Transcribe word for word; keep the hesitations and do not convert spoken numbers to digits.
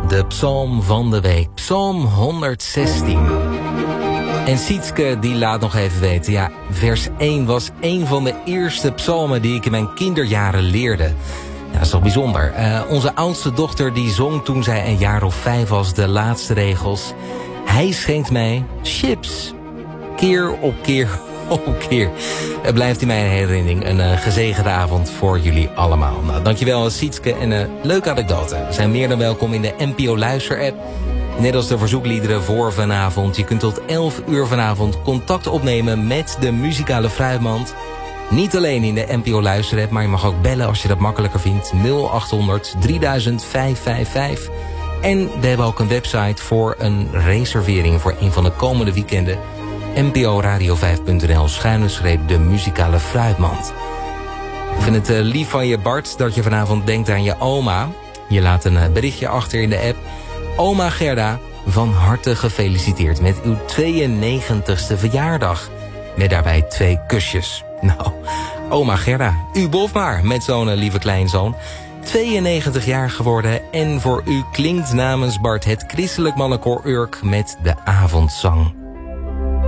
de psalm van de week. Psalm honderdzestien. En Sietske die laat nog even weten. Ja, vers één was een van de eerste psalmen die ik in mijn kinderjaren leerde. Ja, dat is toch bijzonder. Uh, onze oudste dochter die zong toen zij een jaar of vijf was de laatste regels. Hij schenkt mij chips. Keer op keer op keer. Het blijft in mijn herinnering een uh, gezegende avond voor jullie allemaal. Nou, dankjewel Sietske en een uh, leuke anekdote. We zijn meer dan welkom in de N P O Luister app. Net als de verzoekliederen voor vanavond. Je kunt tot elf uur vanavond contact opnemen met de muzikale fruitmand. Niet alleen in de N P O Luister app, maar je mag ook bellen als je dat makkelijker vindt. nul achthonderd drieduizend vijfhonderdvijfenvijftig. En we hebben ook een website voor een reservering voor een van de komende weekenden. N P O Radio vijf punt n l schuine streep de muzikale fruitmand. Ik vind het uh, lief van je Bart dat je vanavond denkt aan je oma. Je laat een uh, berichtje achter in de app. Oma Gerda, van harte gefeliciteerd met uw tweeënnegentigste verjaardag. Met daarbij twee kusjes. Nou, oma Gerda, u bof maar met zo'n uh, lieve kleinzoon. tweeënnegentig jaar geworden en voor u klinkt namens Bart het Christelijk Mannenkoor Urk met de avondzang.